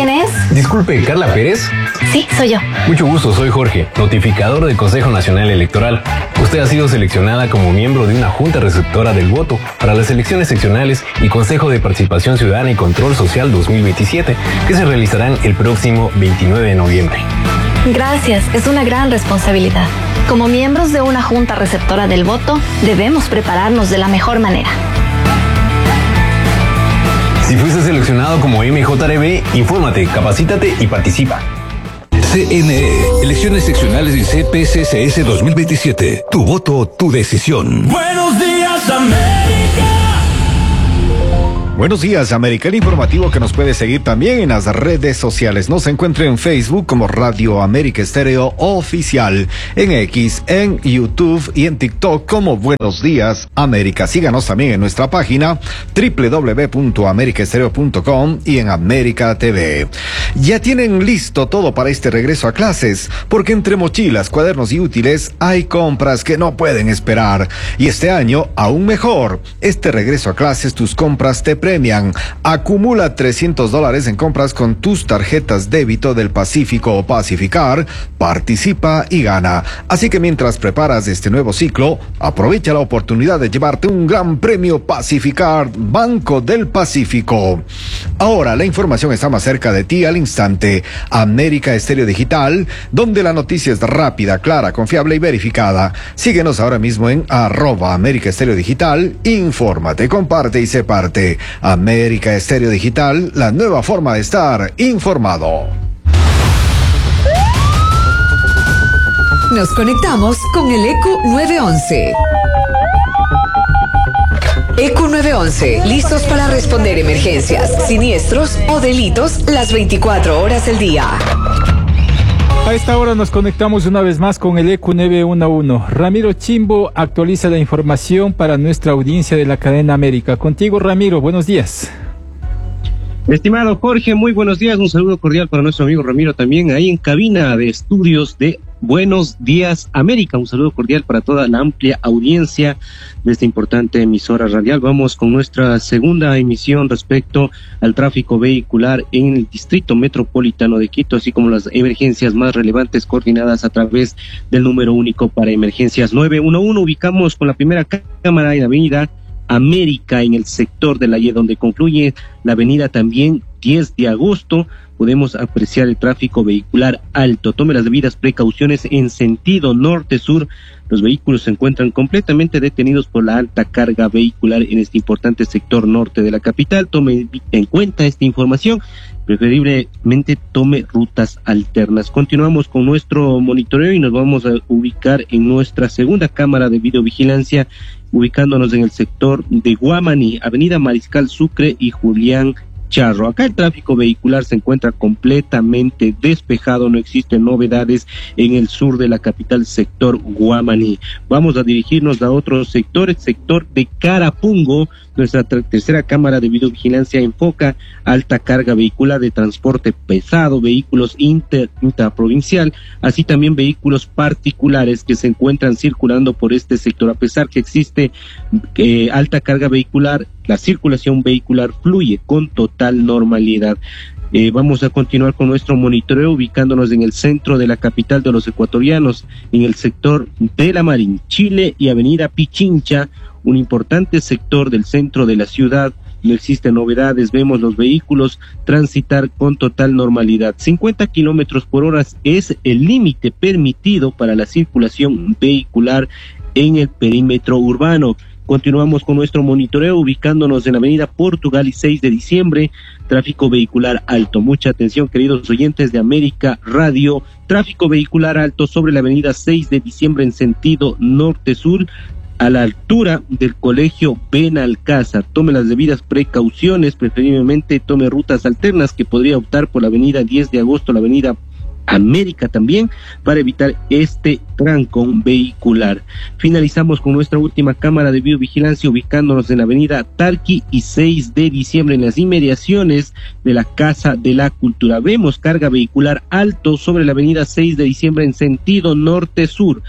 ¿Quién es? Disculpe, ¿Carla Pérez? Sí, soy yo. Mucho gusto, soy Jorge, notificador del Consejo Nacional Electoral. Usted ha sido seleccionada como miembro de una junta receptora del voto para las elecciones seccionales y Consejo de Participación Ciudadana y Control Social 2027, que se realizarán el próximo 29 de noviembre. Gracias, es una gran responsabilidad. Como miembros de una junta receptora del voto, debemos prepararnos de la mejor manera. Si fuiste seleccionado como MJRB, infórmate, capacítate y participa. CNE, elecciones seccionales y CPCCS 2027. Tu voto, tu decisión. Buenos días, América. Buenos días, América, el informativo que nos puede seguir también en las redes sociales. Nos encuentra en Facebook como Radio América Estéreo Oficial, en X, en YouTube y en TikTok como Buenos Días América. Síganos también en nuestra página www.americaestereo.com y en América TV. Ya tienen listo todo para este regreso a clases, porque entre mochilas, cuadernos y útiles hay compras que no pueden esperar. Y este año, aún mejor, este regreso a clases, tus compras te premian. Acumula $300 en compras con tus tarjetas débito del Pacífico o Pacificar, participa y gana. Así que mientras preparas este nuevo ciclo, aprovecha la oportunidad de llevarte un gran premio Pacificar, Banco del Pacífico. Ahora la información está más cerca de ti al instante. América Estéreo Digital, donde la noticia es rápida, clara, confiable y verificada. Síguenos ahora mismo en @América Estéreo Digital. Infórmate, comparte y sé parte. América Estéreo Digital, la nueva forma de estar informado. Nos conectamos con el ECU 911. ECU 911, listos para responder emergencias, siniestros o delitos las 24 horas del día. A esta hora nos conectamos una vez más con el ECU 911. Ramiro Chimbo actualiza la información para nuestra audiencia de la cadena América. Contigo, Ramiro, buenos días. Estimado Jorge, muy buenos días. Un saludo cordial para nuestro amigo Ramiro también ahí en cabina de estudios de Buenos Días América. Un saludo cordial para toda la amplia audiencia de esta importante emisora radial. Vamos con nuestra segunda emisión respecto al tráfico vehicular en el Distrito Metropolitano de Quito, así como las emergencias más relevantes coordinadas a través del número único para emergencias 911. Ubicamos con la primera cámara en la avenida América, en el sector de la Y, donde concluye la avenida también 10 de agosto. Podemos apreciar el tráfico vehicular alto. Tome las debidas precauciones en sentido norte-sur. Los vehículos se encuentran completamente detenidos por la alta carga vehicular en este importante sector norte de la capital. Tome en cuenta esta información. Preferiblemente tome rutas alternas. Continuamos con nuestro monitoreo y nos vamos a ubicar en nuestra segunda cámara de videovigilancia, ubicándonos en el sector de Guamaní, avenida Mariscal Sucre y Julián Charro. Acá el tráfico vehicular se encuentra completamente despejado, no existen novedades en el sur de la capital, sector Guamaní. Vamos a dirigirnos a otro sector, el sector de Carapungo. Nuestra tercera cámara de videovigilancia enfoca alta carga vehicular de transporte pesado, vehículos intraprovincial, así también vehículos particulares que se encuentran circulando por este sector. A pesar que existe alta carga vehicular, la circulación vehicular fluye con total normalidad. Vamos a continuar con nuestro monitoreo ubicándonos en el centro de la capital de los ecuatorianos, en el sector de la Marinchile y avenida Pichincha, un importante sector del centro de la ciudad. No existen novedades, vemos los vehículos transitar con total normalidad. 50 kilómetros por hora es el límite permitido para la circulación vehicular en el perímetro urbano. Continuamos con nuestro monitoreo ubicándonos en la avenida Portugal y 6 de diciembre, tráfico vehicular alto. Mucha atención, queridos oyentes de América Radio. Tráfico vehicular alto sobre la avenida 6 de diciembre en sentido norte-sur, a la altura del colegio Benalcázar. Tome las debidas precauciones, preferiblemente tome rutas alternas, que podría optar por la avenida 10 de agosto, la avenida América también, para evitar este trancón vehicular. Finalizamos con nuestra última cámara de videovigilancia ubicándonos en la avenida Tarqui y 6 de diciembre en las inmediaciones de la Casa de la Cultura. Vemos carga vehicular alto sobre la avenida 6 de diciembre en sentido norte-sur.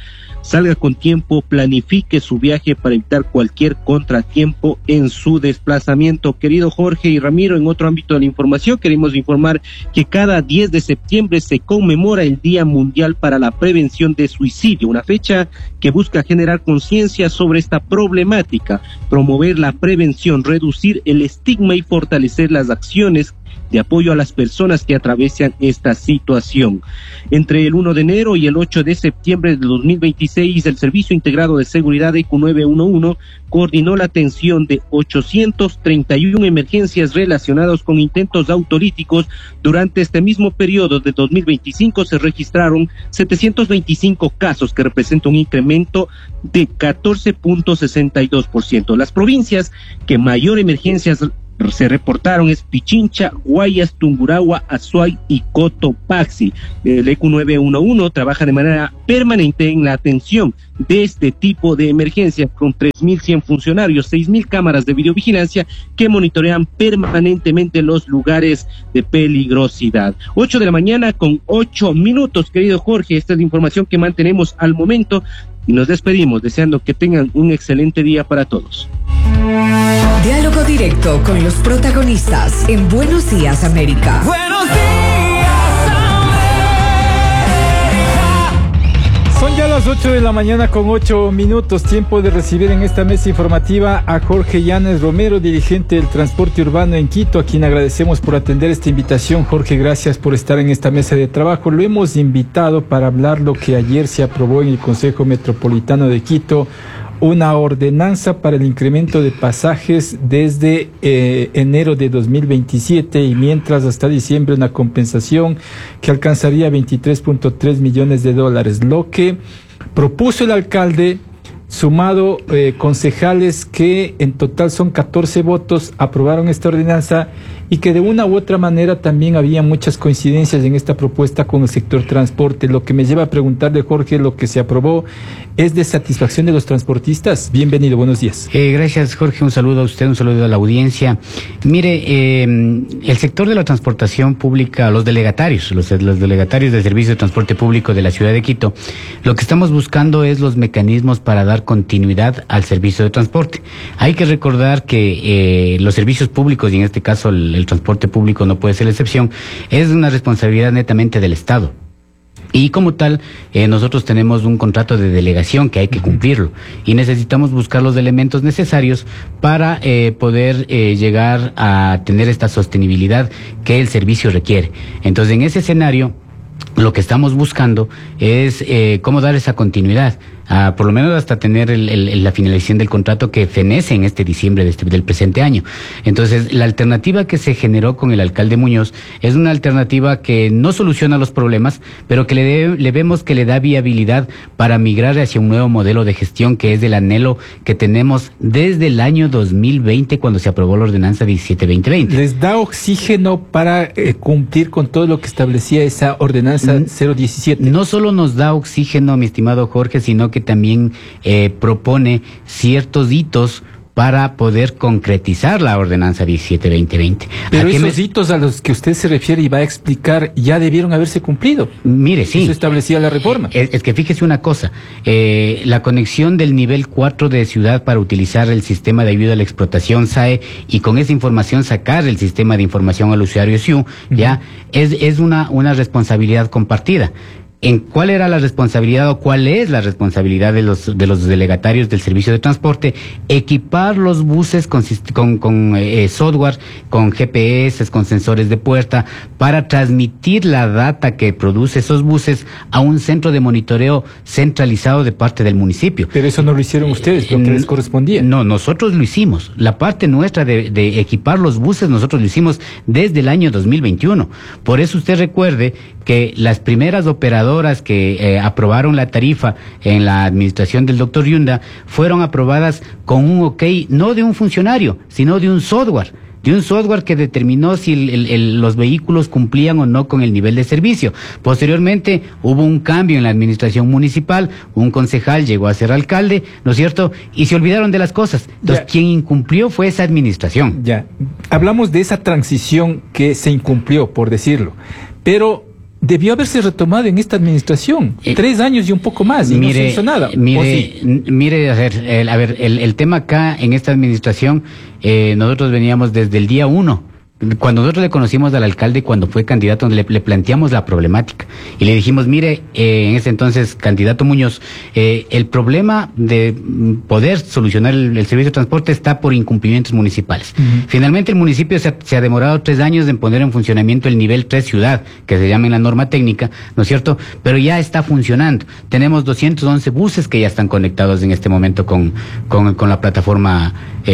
salga con tiempo, planifique su viaje para evitar cualquier contratiempo en su desplazamiento. Querido Jorge y Ramiro, en otro ámbito de la información, queremos informar que cada 10 de septiembre se conmemora el Día Mundial para la Prevención de Suicidio, una fecha que busca generar conciencia sobre esta problemática, promover la prevención, reducir el estigma y fortalecer las acciones de apoyo a las personas que atraviesan esta situación. Entre el 1 de enero y el 8 de septiembre de 2026, el Servicio Integrado de Seguridad ECU 911 coordinó la atención de 831 emergencias relacionadas con intentos autolíticos. Durante este mismo periodo de 2025 se registraron 725 casos, que representa un incremento de 14.62%. Las provincias que mayor emergencias se reportaron es Pichincha, Guayas, Tungurahua, Azuay y Cotopaxi. El ECU 911 trabaja de manera permanente en la atención de este tipo de emergencias con 3.100 funcionarios, 6.000 cámaras de videovigilancia que monitorean permanentemente los lugares de peligrosidad. 8 de la mañana con 8 minutos, querido Jorge. Esta es la información que mantenemos al momento y nos despedimos deseando que tengan un excelente día para todos. Diálogo directo con los protagonistas en Buenos Días, América. Buenos días, América. Son ya las 8 de la mañana con 8 minutos, tiempo de recibir en esta mesa informativa a Jorge Llanes Romero, dirigente del transporte urbano en Quito, a quien agradecemos por atender esta invitación. Jorge, gracias por estar en esta mesa de trabajo. Lo hemos invitado para hablar lo que ayer se aprobó en el Consejo Metropolitano de Quito, una ordenanza para el incremento de pasajes desde enero de 2027 y mientras hasta diciembre una compensación que alcanzaría 23.3 millones de dólares. Lo que propuso el alcalde, sumado concejales que en total son 14 votos, aprobaron esta ordenanza y que de una u otra manera también había muchas coincidencias en esta propuesta con el sector transporte. Lo que me lleva a preguntarle, Jorge, lo que se aprobó es de satisfacción de los transportistas. Bienvenido, buenos días. Gracias, Jorge, un saludo a usted, un saludo a la audiencia. Mire, el sector de la transportación pública, los delegatarios del Servicio de Transporte Público de la ciudad de Quito, lo que estamos buscando es los mecanismos para dar continuidad al servicio de transporte. Hay que recordar que los servicios públicos, y en este caso el transporte público no puede ser la excepción, es una responsabilidad netamente del Estado. Y como tal, nosotros tenemos un contrato de delegación que hay que cumplirlo y necesitamos buscar los elementos necesarios para poder llegar a tener esta sostenibilidad que el servicio requiere. Entonces, en ese escenario, lo que estamos buscando es cómo dar esa continuidad, por lo menos hasta tener la finalización del contrato que fenece en este diciembre del presente año. Entonces, la alternativa que se generó con el alcalde Muñoz es una alternativa que no soluciona los problemas, pero que le vemos que le da viabilidad para migrar hacia un nuevo modelo de gestión, que es el anhelo que tenemos desde el año 2020, cuando se aprobó la ordenanza 17-2020. ¿Les da oxígeno para cumplir con todo lo que establecía esa ordenanza 017? No solo nos da oxígeno, mi estimado Jorge, sino que también propone ciertos hitos para poder concretizar la ordenanza 17-2020. Pero esos hitos a los que usted se refiere y va a explicar ya debieron haberse cumplido. Mire, sí. Eso establecía la reforma. Es que fíjese una cosa, la conexión del nivel 4 de ciudad para utilizar el sistema de ayuda a la explotación SAE y con esa información sacar el sistema de información al usuario SIU, ya es una responsabilidad compartida. ¿Cuál era la responsabilidad o cuál es la responsabilidad de los delegatarios del servicio de transporte? Equipar los buses con software, con GPS, con sensores de puerta, para transmitir la data que produce esos buses a un centro de monitoreo centralizado de parte del municipio. Pero eso no lo hicieron ustedes, lo que les correspondía. No, nosotros lo hicimos. La parte nuestra de equipar los buses, nosotros lo hicimos desde el año 2021. Por eso usted recuerde que las primeras operadoras que aprobaron la tarifa en la administración del doctor Yunda fueron aprobadas con un ok, no de un funcionario, sino de un software que determinó si los vehículos cumplían o no con el nivel de servicio. Posteriormente hubo un cambio en la administración municipal, un concejal llegó a ser alcalde, ¿no es cierto? Y se olvidaron de las cosas. Entonces, quien incumplió fue esa administración. Ya, hablamos de esa transición que se incumplió, por decirlo, pero debió haberse retomado en esta administración. 3 años y un poco más, y no se hizo nada. Mire, a ver, el tema acá en esta administración, nosotros veníamos desde el día 1. Cuando nosotros le conocimos al alcalde cuando fue candidato, le planteamos la problemática y le dijimos, mire, en ese entonces, candidato Muñoz, el problema de poder solucionar el servicio de transporte está por incumplimientos municipales. Finalmente el municipio se ha demorado 3 años en poner en funcionamiento el nivel 3 ciudad, que se llama en la norma técnica, ¿no es cierto? Pero ya está funcionando. Tenemos 211 buses que ya están conectados en este momento con la plataforma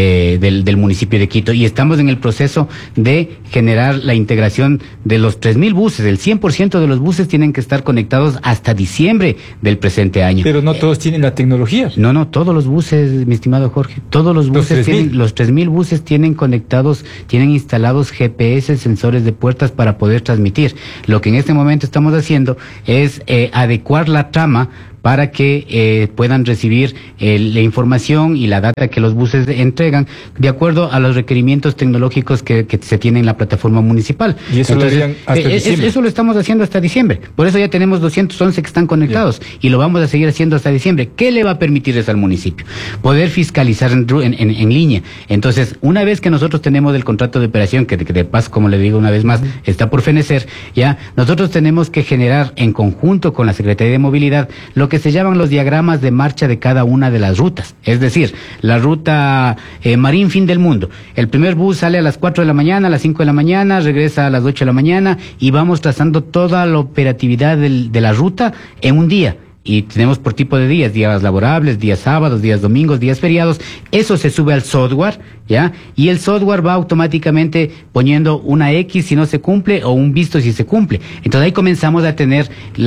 del municipio de Quito, y estamos en el proceso de generar la integración de los 3.000 buses. El 100% de los buses tienen que estar conectados hasta diciembre del presente año. Pero no todos tienen la tecnología. No, todos los buses, mi estimado Jorge, todos los buses tienen, los 3.000 buses tienen conectados, tienen instalados GPS, sensores de puertas para poder transmitir. Lo que en este momento estamos haciendo es adecuar la trama para que puedan recibir la información y la data que los buses entregan de acuerdo a los requerimientos tecnológicos que se tiene en la plataforma municipal. Y eso lo harían hasta diciembre. Eso lo estamos haciendo hasta diciembre. Por eso ya tenemos 211 que están conectados. Bien. Y lo vamos a seguir haciendo hasta diciembre. ¿Qué le va a permitir eso al municipio? Poder fiscalizar en línea. Entonces, una vez que nosotros tenemos el contrato de operación, que de paso, como le digo una vez más, está por fenecer, ya nosotros tenemos que generar en conjunto con la Secretaría de Movilidad lo que se llaman los diagramas de marcha de cada una de las rutas. Es decir, la ruta Marín Fin del Mundo. El primer bus sale a las 4 de la mañana, a las 5 de la mañana, regresa a las 8 de la mañana y vamos trazando toda la operatividad de la ruta en un día. Y tenemos por tipo de días laborables, días sábados, días domingos, días feriados. Eso se sube al software, ¿ya? Y el software va automáticamente poniendo una X si no se cumple o un visto si se cumple. Entonces ahí comenzamos a tener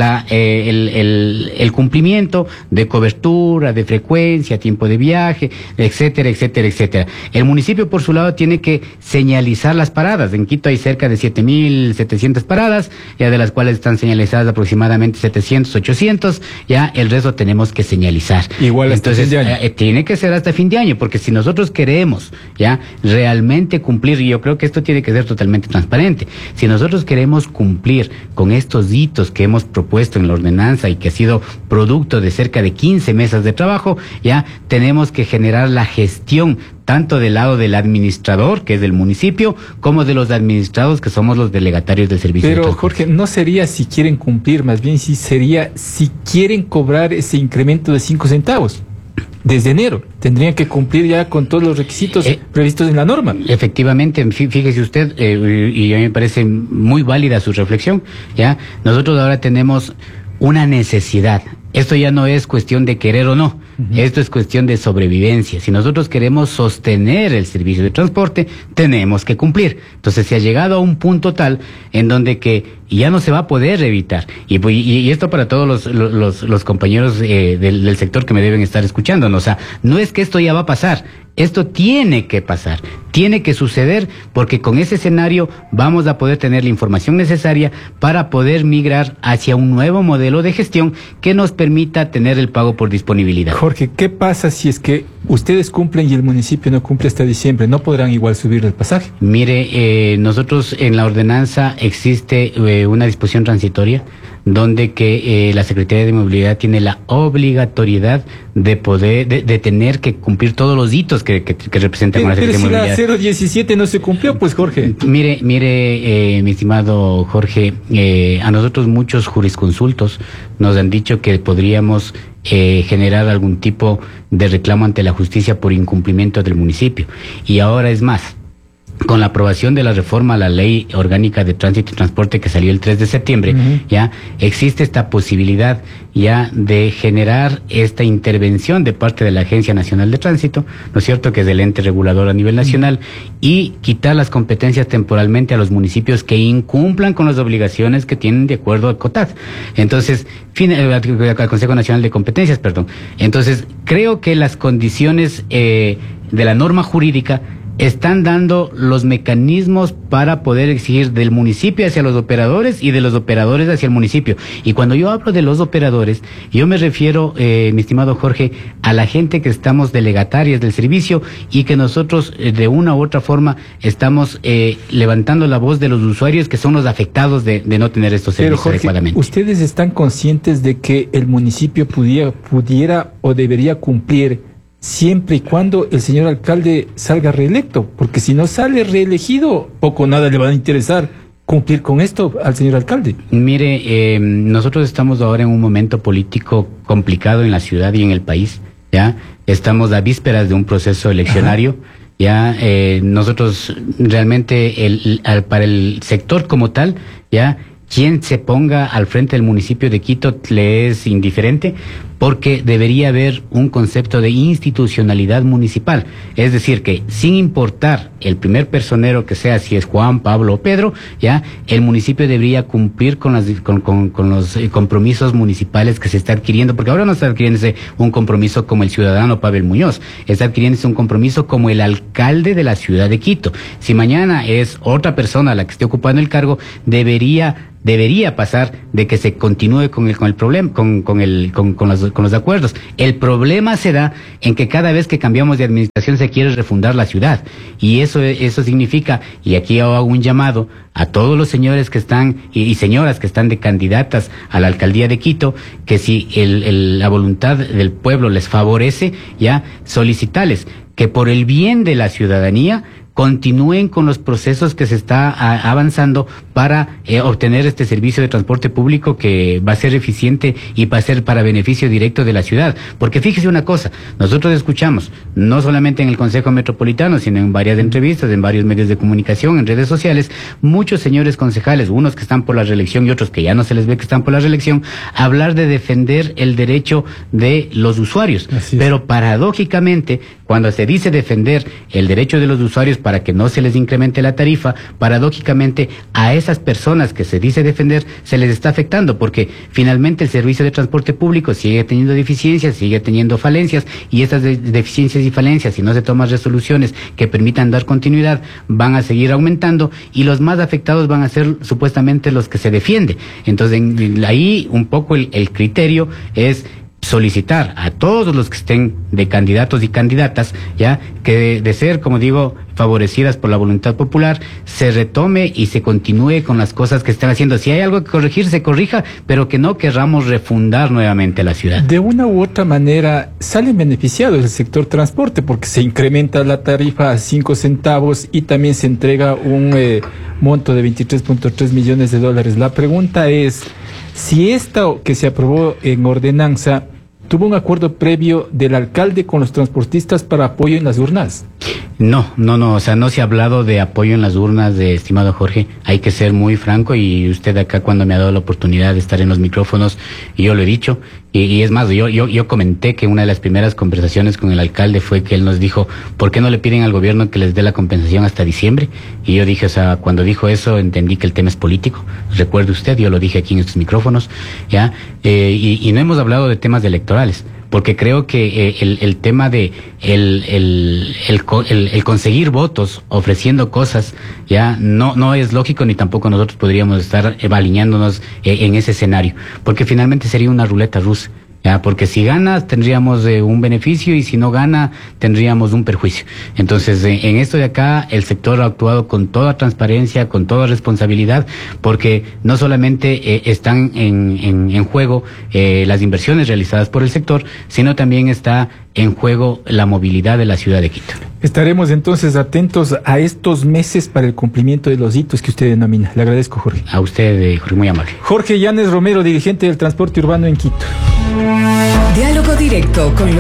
el cumplimiento de cobertura, de frecuencia, tiempo de viaje, etcétera, etcétera, etcétera. El municipio por su lado tiene que señalizar las paradas. En Quito hay cerca de 7.700 paradas, ya de las cuales están señalizadas aproximadamente 700, 800. Ya el resto tenemos que señalizar. Igual hasta entonces, fin de año. Tiene que ser hasta fin de año, porque si nosotros queremos ya realmente cumplir, y yo creo que esto tiene que ser totalmente transparente, si nosotros queremos cumplir con estos hitos que hemos propuesto en la ordenanza y que ha sido producto de cerca de 15 mesas de trabajo, ya tenemos que generar la gestión tanto del lado del administrador, que es del municipio, como de los administrados, que somos los delegatarios del servicio. Pero, Jorge, no sería si quieren cumplir, más bien sería si quieren cobrar ese incremento de 5 centavos. Desde enero tendrían que cumplir ya con todos los requisitos previstos en la norma. Efectivamente, fíjese usted, y a mí me parece muy válida su reflexión, ya nosotros ahora tenemos una necesidad. Esto ya no es cuestión de querer o no, esto es cuestión de sobrevivencia. Si nosotros queremos sostener el servicio de transporte, tenemos que cumplir. Entonces se ha llegado a un punto tal en donde que ya no se va a poder evitar. Y esto para todos los compañeros del sector que me deben estar escuchando. O sea, no es que esto ya va a pasar. Esto tiene que pasar, tiene que suceder, porque con ese escenario vamos a poder tener la información necesaria para poder migrar hacia un nuevo modelo de gestión que nos permita tener el pago por disponibilidad. Jorge, ¿qué pasa si es que ustedes cumplen y el municipio no cumple hasta diciembre? ¿No podrán igual subir el pasaje? Mire, nosotros en la ordenanza existe una disposición transitoria donde que la Secretaría de Movilidad tiene la obligatoriedad de poder, de tener que cumplir todos los hitos que representan con la Secretaría de Movilidad. Pero si la 017 no se cumplió, pues Jorge. Mire, mi estimado Jorge, a nosotros muchos jurisconsultos nos han dicho que podríamos generar algún tipo de reclamo ante la justicia por incumplimiento del municipio. Y ahora es más, con la aprobación de la reforma a la Ley Orgánica de Tránsito y Transporte que salió el 3 de septiembre, ya existe esta posibilidad ya de generar esta intervención de parte de la Agencia Nacional de Tránsito, ¿no es cierto?, que es el ente regulador a nivel nacional, y quitar las competencias temporalmente a los municipios que incumplan con las obligaciones que tienen de acuerdo al COTAD. Entonces, al Consejo Nacional de Competencias, perdón. Entonces, creo que las condiciones de la norma jurídica están dando los mecanismos para poder exigir del municipio hacia los operadores y de los operadores hacia el municipio. Y cuando yo hablo de los operadores, yo me refiero, mi estimado Jorge, a la gente que estamos delegatarias del servicio y que nosotros de una u otra forma estamos levantando la voz de los usuarios que son los afectados de no tener estos servicios. Pero, Jorge, adecuadamente. ¿Ustedes están conscientes de que el municipio pudiera o debería cumplir siempre y cuando el señor alcalde salga reelecto? Porque si no sale reelegido, poco o nada le va a interesar cumplir con esto al señor alcalde. Mire, nosotros estamos ahora en un momento político complicado en la ciudad y en el país, ¿ya? Estamos a vísperas de un proceso eleccionario. Ajá. Ya, nosotros realmente para el sector como tal, ya, quien se ponga al frente del municipio de Quito le es indiferente, porque debería haber un concepto de institucionalidad municipal. Es decir, que sin importar el primer personero que sea, si es Juan, Pablo o Pedro, ya, el municipio debería cumplir con los compromisos municipales que se está adquiriendo, porque ahora no está adquiriéndose un compromiso como el ciudadano Pavel Muñoz, está adquiriéndose un compromiso como el alcalde de la ciudad de Quito. Si mañana es otra persona la que esté ocupando el cargo, debería pasar de que se continúe con el problema, con los acuerdos. El problema se da en que cada vez que cambiamos de administración se quiere refundar la ciudad, y eso significa, y aquí hago un llamado a todos los señores que están y señoras que están de candidatas a la alcaldía de Quito, que si la voluntad del pueblo les favorece, ya, solicitarles que por el bien de la ciudadanía continúen con los procesos que se está avanzando para obtener este servicio de transporte público que va a ser eficiente y va a ser para beneficio directo de la ciudad. Porque fíjese una cosa, nosotros escuchamos, no solamente en el Consejo Metropolitano, sino en varias entrevistas, en varios medios de comunicación, en redes sociales, muchos señores concejales, unos que están por la reelección y otros que ya no se les ve que están por la reelección, hablar de defender el derecho de los usuarios. Pero paradójicamente, cuando se dice defender el derecho de los usuarios para que no se les incremente la tarifa, paradójicamente a esas personas que se dice defender se les está afectando, porque finalmente el servicio de transporte público sigue teniendo deficiencias, sigue teniendo falencias, y estas deficiencias y falencias, si no se toman resoluciones que permitan dar continuidad, van a seguir aumentando, y los más afectados van a ser supuestamente los que se defienden. Entonces ahí un poco el criterio es solicitar a todos los que estén de candidatos y candidatas, ya, que de ser, como digo, favorecidas por la voluntad popular, se retome y se continúe con las cosas que están haciendo. Si hay algo que corregir, se corrija, pero que no querramos refundar nuevamente la ciudad. De una u otra manera salen beneficiados el sector transporte, porque se incrementa la tarifa a 5 centavos y también se entrega un monto de $23.3 millones. La pregunta es, si esto que se aprobó en ordenanza tuvo un acuerdo previo del alcalde con los transportistas para apoyo en las urnas. No, o sea, no se ha hablado de apoyo en las urnas, estimado Jorge. Hay que ser muy franco, y usted acá, cuando me ha dado la oportunidad de estar en los micrófonos, yo lo he dicho, y es más, yo comenté que una de las primeras conversaciones con el alcalde fue que él nos dijo, ¿por qué no le piden al gobierno que les dé la compensación hasta diciembre? Y yo dije, o sea, cuando dijo eso entendí que el tema es político. Recuerde usted, yo lo dije aquí en estos micrófonos, ya, y no hemos hablado de temas electorales, porque creo que el tema de el conseguir votos ofreciendo cosas ya no es lógico, ni tampoco nosotros podríamos estar alineándonos en ese escenario, porque finalmente sería una ruleta rusa. Ya, porque si gana tendríamos un beneficio, y si no gana tendríamos un perjuicio. Entonces, en esto de acá, el sector ha actuado con toda transparencia, con toda responsabilidad, porque no solamente están en juego las inversiones realizadas por el sector, sino también está en juego la movilidad de la ciudad de Quito. Estaremos entonces atentos a estos meses para el cumplimiento de los hitos que usted denomina. Le agradezco, Jorge. A usted, Jorge, muy amable. Jorge Llanes Romero, dirigente del transporte urbano en Quito. Diálogo directo con